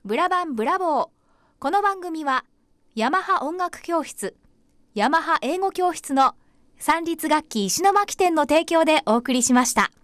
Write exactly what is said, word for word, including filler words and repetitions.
ブラバンブラボー。この番組はヤマハ音楽教室、ヤマハ英語教室の三立楽器石巻店の提供でお送りしました。